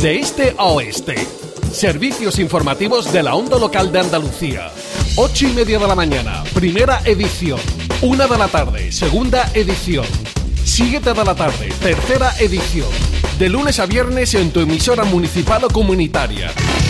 De este a oeste. Servicios informativos de la Onda Local de Andalucía. 8:30 de la mañana, primera edición. 1 de la tarde, segunda edición. 7 de la tarde, tercera edición. De lunes a viernes en tu emisora municipal o comunitaria.